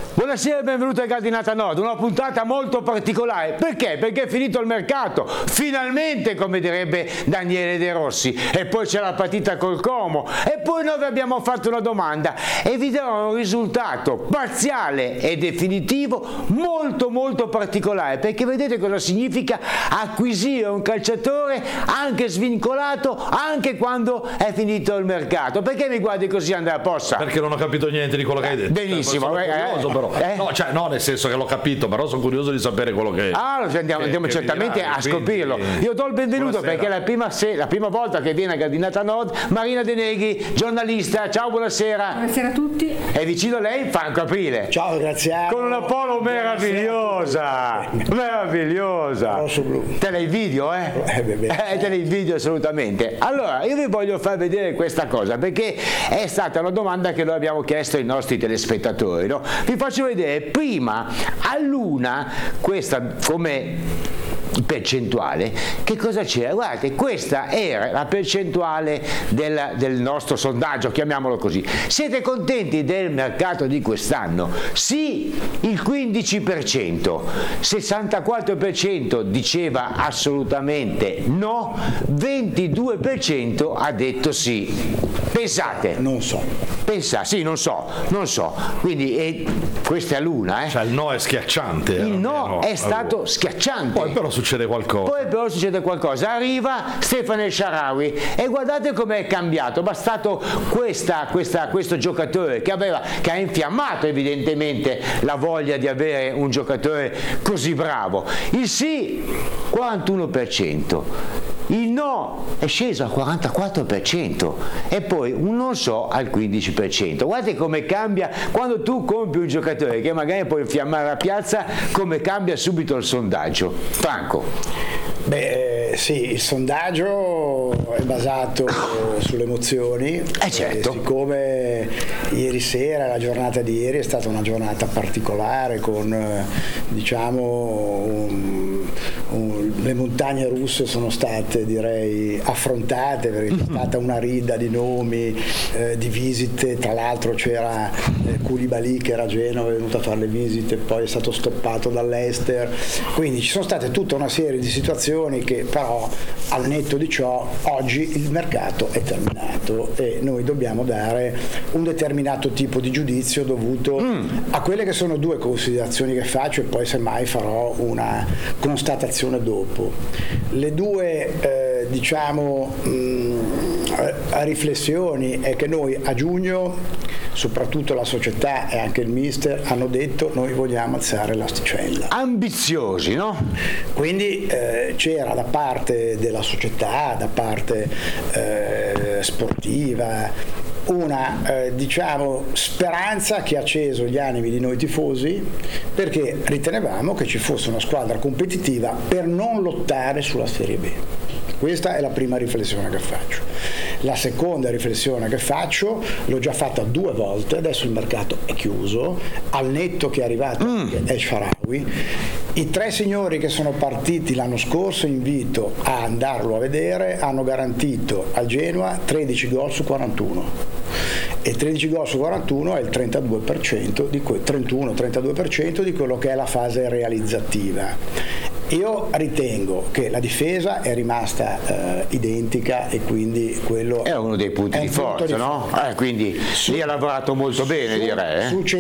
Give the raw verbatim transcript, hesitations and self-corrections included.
Buonasera e benvenuti a Gardinata Nord, una puntata molto particolare. Perché? Perché è finito il mercato, finalmente, come direbbe Daniele De Rossi, e poi c'è la partita col Como, e poi noi vi abbiamo fatto una domanda e vi darò un risultato parziale e definitivo molto molto particolare, perché vedete cosa significa acquisire un calciatore anche svincolato, anche quando è finito il mercato. Perché mi guardi così, Andrea Possa? Perché non ho capito niente di quello che hai detto. Benissimo, sono curioso, eh, però. Eh? No, cioè, no, nel senso che l'ho capito, però sono curioso di sapere quello che. Ah, andiamo, che, andiamo che certamente dirai, a scoprirlo. quindi, Io do il benvenuto buonasera. perché è la prima, se, la prima volta che viene a Gardinata Nord Marina De Neghi, giornalista. Ciao, buonasera. Buonasera a tutti. E vicino a lei Franco Aprile. Ciao, grazie. Con una polo meravigliosa, meravigliosa. Rosso blu. Te l'hai il video, eh? Eh, beh, beh. Eh, te l'hai il video assolutamente. Allora, io vi voglio far vedere questa cosa perché è stata una domanda che noi abbiamo chiesto ai nostri telespettatori, no? Vi faccio vedere prima all'una questa come percentuale, che cosa c'era? Guardate, questa era la percentuale del, del nostro sondaggio, chiamiamolo così. Siete contenti del mercato di quest'anno? Sì, il quindici per cento, sessantaquattro per cento diceva assolutamente no, ventidue per cento ha detto sì. Pensate? Non so. Pensa, sì, non so, non so. Quindi e, questa è l'una, eh? Cioè, il no è schiacciante. Il no, almeno, è stato allora. schiacciante. Poi però succede qualcosa. Poi però succede qualcosa. Arriva Stefano El Shaarawy e guardate com'è cambiato. Bastato questa, questa, questo giocatore che, aveva, che ha infiammato evidentemente la voglia di avere un giocatore così bravo. Il sì, quarantuno per cento. Il no è sceso al quarantaquattro per cento e poi un non so al quindici per cento. Guardate come cambia quando tu compri un giocatore che magari può infiammare la piazza, come cambia subito il sondaggio. Franco. Beh, sì, il sondaggio è basato sulle emozioni. Eh certo. E siccome ieri sera, la giornata di ieri è stata una giornata particolare con, diciamo, un, un, le montagne russe sono state, direi, affrontate, perché c'è stata una rida di nomi, eh, di visite. Tra l'altro c'era eh, Koulibaly che era a Genova, è venuto a fare le visite, poi è stato stoppato dall'Ester. Quindi ci sono state tutta una serie di situazioni che però, al netto di ciò, oggi il mercato è terminato e noi dobbiamo dare un determinato tipo di giudizio dovuto mm. a quelle che sono due considerazioni che faccio e poi semmai farò una constatazione dopo. Le due eh, diciamo mh, riflessioni è che noi a giugno, soprattutto la società e anche il mister, hanno detto noi vogliamo alzare l'asticella. Ambiziosi, no? Quindi eh, c'era da parte della società, da parte eh, sportiva, una eh, diciamo speranza che ha acceso gli animi di noi tifosi, perché ritenevamo che ci fosse una squadra competitiva per non lottare sulla Serie B. Questa è la prima riflessione che faccio. La seconda riflessione che faccio, l'ho già fatta due volte, adesso il mercato è chiuso, al netto che è arrivato mm. El Shaarawy. I tre signori che sono partiti l'anno scorso, invito a andarlo a vedere, hanno garantito al Genoa tredici gol su quarantuno. E tredici gol su quarantuno è il trentadue per cento di que- trentuno trentadue per cento di quello che è la fase realizzativa. Io ritengo che la difesa è rimasta eh, identica e quindi quello è uno dei punti di forza, no? Eh, quindi su, lì ha lavorato molto bene, su, direi. Eh? Su